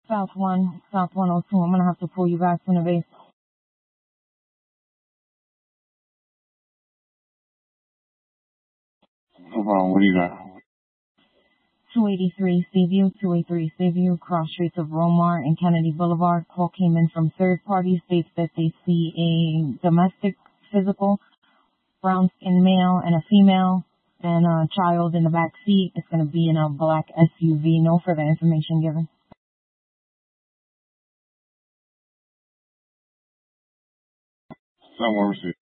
South 1, South 102. I'm going to have to pull you guys from the base. No problem. What do you got? 283 Seaview, 283 Seaview, cross streets of Romar and Kennedy Boulevard. Call came in from third party, states that they see a domestic physical, brown-skinned male and a female, and a child in the back seat. It's going to be in a black SUV. No further information given. Somewhere received.